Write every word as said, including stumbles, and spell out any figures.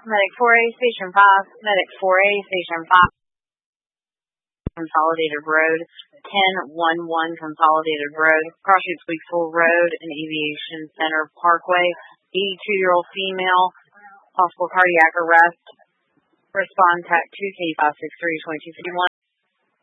Medic four A, Station five. Medic four A, Station five. Consolidated Road, ten eleven Consolidated Road, Crossroads Weeksville Road and Aviation Center Parkway. eighty-two-year-old female, possible cardiac arrest. Respond Tech two K five six three two two fifty one.